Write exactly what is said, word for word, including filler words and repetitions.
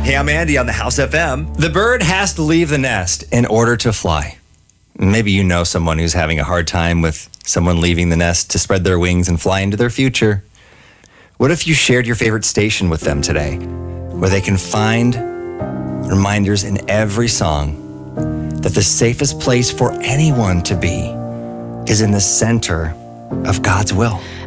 Hey, I'm Andy on the House F M. The bird has to leave the nest in order to fly. Maybe you know someone who's having a hard time with someone leaving the nest to spread their wings and fly into their future. What if you shared your favorite station with them today, where they can find reminders in every song that the safest place for anyone to be is in the center of God's will?